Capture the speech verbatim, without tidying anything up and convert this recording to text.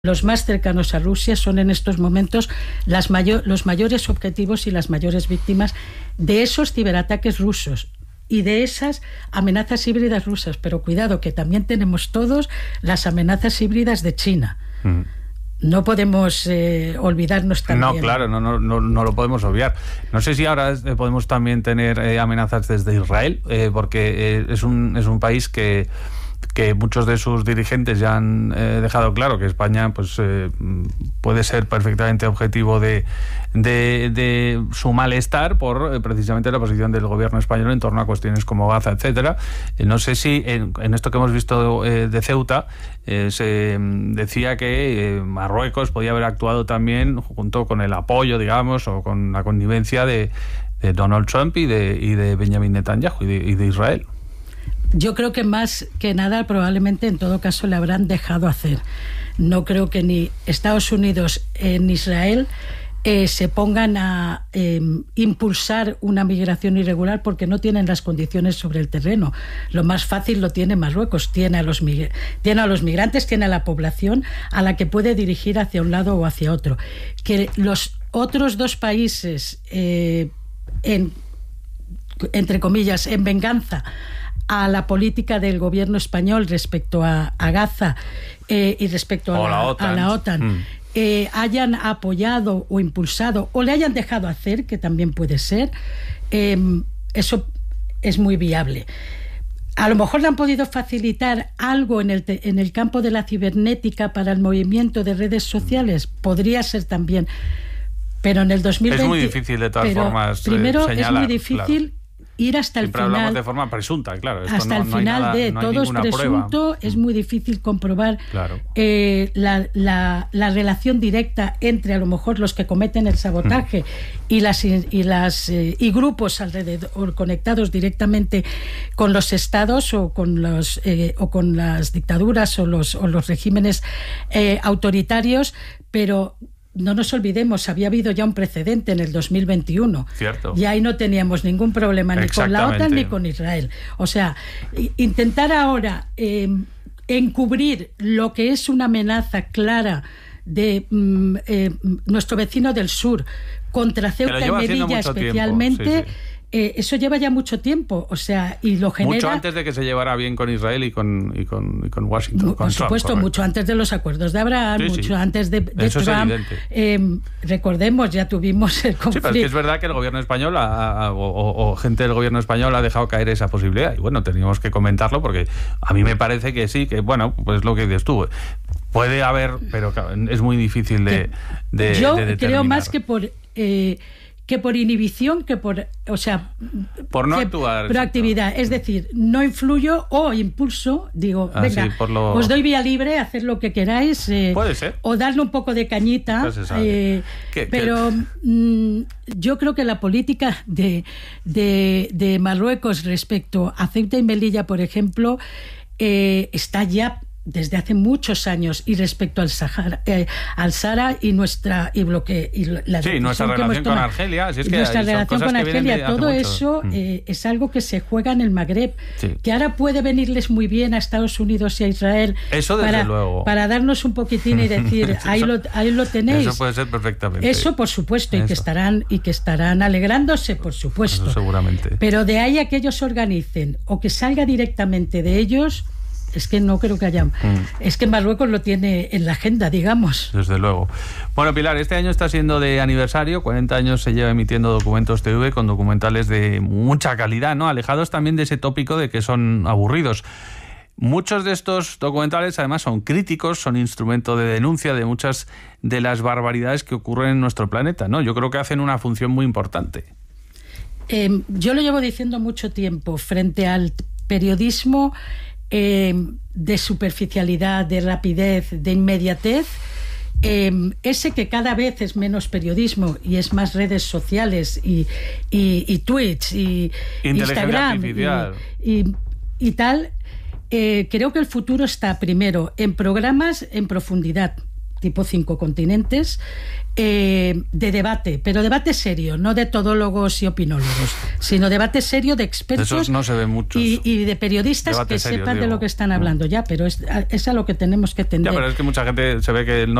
Los más cercanos a Rusia son en estos momentos las mayor, los mayores objetivos y las mayores víctimas de esos ciberataques rusos y de esas amenazas híbridas rusas. Pero cuidado, que también tenemos todos las amenazas híbridas de China. Mm. No podemos eh, olvidarnos también. No, claro, no, no, no, no lo podemos obviar. No sé si ahora podemos también tener eh, amenazas desde Israel, eh, porque eh, es un es un país que que muchos de sus dirigentes ya han eh, dejado claro que España pues eh, puede ser perfectamente objetivo de, de, de su malestar por eh, precisamente la posición del gobierno español en torno a cuestiones como Gaza, etcétera. Eh, no sé si en, en esto que hemos visto eh, de Ceuta eh, se decía que eh, Marruecos podía haber actuado también junto con el apoyo, digamos, o con la connivencia de, de Donald Trump y de, y de Benjamin Netanyahu y de, y de Israel. Yo creo que más que nada probablemente en todo caso le habrán dejado hacer. No creo que ni Estados Unidos ni Israel eh, se pongan a eh, impulsar una migración irregular porque no tienen las condiciones sobre el terreno. Lo más fácil lo tiene Marruecos. Tiene a los, mig- tiene a los migrantes, tiene a la población a la que puede dirigir hacia un lado o hacia otro. Que los otros dos países, eh, en, entre comillas, en venganza a la política del gobierno español respecto a, a Gaza eh, y respecto a la, la OTAN, a la OTAN mm. eh, hayan apoyado o impulsado o le hayan dejado hacer, que también puede ser, eh, eso es muy viable. A lo mejor le han podido facilitar algo en el, te, en el campo de la cibernética para el movimiento de redes sociales, podría ser también, pero en el dos mil veinte... Es muy difícil de todas formas primero eh, señalar, es muy difícil... Claro. Ir hasta el Siempre final. Hablamos de forma presunta, claro. Esto hasta no, el no final nada, de no todo es presunto, prueba. Es muy difícil comprobar claro. eh, la, la, la relación directa entre a lo mejor los que cometen el sabotaje mm. y las y las eh, y grupos alrededor conectados directamente con los estados o con los eh, o con las dictaduras o los o los regímenes eh, autoritarios, pero no nos olvidemos, había habido ya un precedente en el dos mil veintiuno. Cierto. Y ahí no teníamos ningún problema ni con la OTAN ni con Israel. O sea, intentar ahora eh, encubrir lo que es una amenaza clara de mm, eh, nuestro vecino del sur contra Ceuta y Melilla especialmente... Tiempo, sí, sí. Eh, eso lleva ya mucho tiempo, o sea, y lo genera... Mucho antes de que se llevara bien con Israel y con, y con, y con Washington. Por con supuesto, Trump, mucho antes de los acuerdos de Abraham, sí, mucho sí. antes de, de Eso Trump. Es eh, recordemos, ya tuvimos el conflicto. Sí, pero es que es verdad que el gobierno español ha, ha, o, o, o gente del gobierno español ha dejado caer esa posibilidad. Y bueno, teníamos que comentarlo porque a mí me parece que sí, que bueno, pues lo que dices tú. Puede haber, pero claro, es muy difícil de, de Yo de creo más que por... Eh, que por inhibición, que por, o sea, por no actuar, proactividad, exacto. Es decir, no influyo o impulso, digo, ah, venga, sí, por lo... os doy vía libre, hacer lo que queráis, eh, puede ser, o darle un poco de cañita, eh, ¿Qué, pero qué? Mm, yo creo que la política de, de, de Marruecos respecto a Ceuta y Melilla, por ejemplo, eh, está ya desde hace muchos años, y respecto al Sahara, eh, al Sahara y nuestra y lo que y la sí, nuestra relación con Argelia, si es que nuestra relación con Argelia, todo eso mm. eh, es algo que se juega en el Magreb, sí. que ahora puede venirles muy bien a Estados Unidos y a Israel, eso desde para, luego, para darnos un poquitín y decir eso, ahí lo ahí lo tenéis. Eso puede ser perfectamente. Eso por supuesto eso. y que estarán y que estarán alegrándose, por supuesto. Eso seguramente. Pero de ahí a que ellos organicen o que salga directamente de ellos. Es que no creo que haya... Mm. Es que Marruecos lo tiene en la agenda, digamos. Desde luego. Bueno, Pilar, este año está siendo de aniversario. cuarenta años se lleva emitiendo Documentos T V con documentales de mucha calidad, ¿no? Alejados también de ese tópico de que son aburridos. Muchos de estos documentales, además, son críticos, son instrumento de denuncia de muchas de las barbaridades que ocurren en nuestro planeta, ¿no? Yo creo que hacen una función muy importante. Eh, yo lo llevo diciendo mucho tiempo. Frente al periodismo... Eh, de superficialidad, de rapidez, de inmediatez, eh, ese que cada vez es menos periodismo y es más redes sociales y, y, y tweets y Instagram y, y, y tal, eh, creo que el futuro está primero en programas en profundidad, tipo Cinco Continentes, eh, de debate, pero debate serio, no de todólogos y opinólogos, sino debate serio de expertos. De esos no se ven muchos. Y, y de periodistas debate que serio, sepan digo. de lo que están hablando. Ya, pero es, es a lo que tenemos que tender. Ya, pero es que mucha gente se ve que no